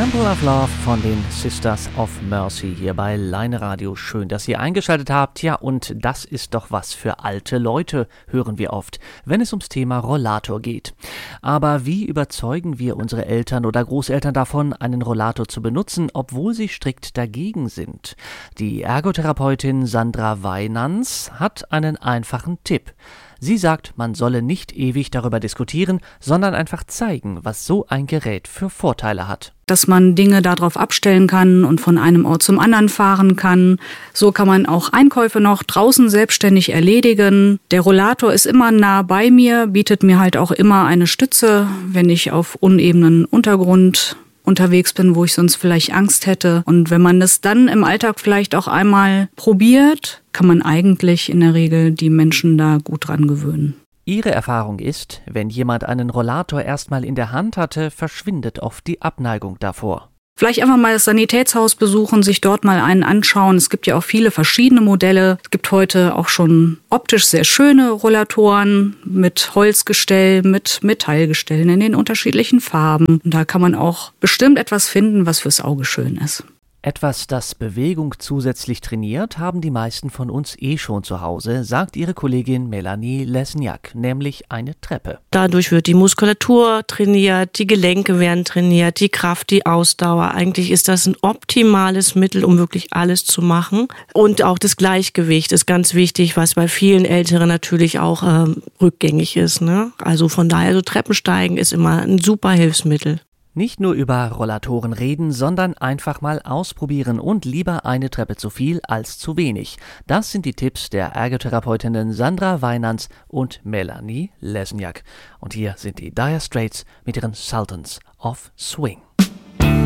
Temple of Love von den Sisters of Mercy hier bei Line Radio. Schön, dass ihr eingeschaltet habt. Ja, und das ist doch was für alte Leute, hören wir oft, wenn es ums Thema Rollator geht. Aber wie überzeugen wir unsere Eltern oder Großeltern davon, einen Rollator zu benutzen, obwohl sie strikt dagegen sind? Die Ergotherapeutin Sandra Weinans hat einen einfachen Tipp. Sie sagt, man solle nicht ewig darüber diskutieren, sondern einfach zeigen, was so ein Gerät für Vorteile hat. Dass man Dinge darauf abstellen kann und von einem Ort zum anderen fahren kann. So kann man auch Einkäufe noch draußen selbstständig erledigen. Der Rollator ist immer nah bei mir, bietet mir halt auch immer eine Stütze, wenn ich auf unebenen Untergrund unterwegs bin, wo ich sonst vielleicht Angst hätte. Und wenn man das dann im Alltag vielleicht auch einmal probiert, kann man eigentlich in der Regel die Menschen da gut dran gewöhnen. Ihre Erfahrung ist, wenn jemand einen Rollator erstmal in der Hand hatte, verschwindet oft die Abneigung davor. Vielleicht einfach mal das Sanitätshaus besuchen, sich dort mal einen anschauen. Es gibt ja auch viele verschiedene Modelle. Es gibt heute auch schon optisch sehr schöne Rollatoren mit Holzgestell, mit Metallgestellen in den unterschiedlichen Farben. Und da kann man auch bestimmt etwas finden, was fürs Auge schön ist. Etwas, das Bewegung zusätzlich trainiert, haben die meisten von uns schon zu Hause, sagt ihre Kollegin Melanie Lesniak, nämlich eine Treppe. Dadurch wird die Muskulatur trainiert, die Gelenke werden trainiert, die Kraft, die Ausdauer. Eigentlich ist das ein optimales Mittel, um wirklich alles zu machen. Und auch das Gleichgewicht ist ganz wichtig, was bei vielen Älteren natürlich auch rückgängig ist, ne? Also von daher, so Treppensteigen ist immer ein super Hilfsmittel. Nicht nur über Rollatoren reden, sondern einfach mal ausprobieren und lieber eine Treppe zu viel als zu wenig. Das sind die Tipps der Ergotherapeutinnen Sandra Weinans und Melanie Lesniak. Und hier sind die Dire Straits mit ihren Sultans of Swing.